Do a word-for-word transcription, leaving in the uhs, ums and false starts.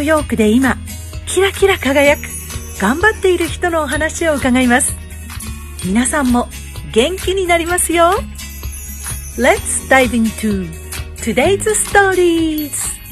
ヨークで今キラキラ輝く頑張っている人のお話を伺います。皆さんも元気になりますよ。Let's dive into today's stories.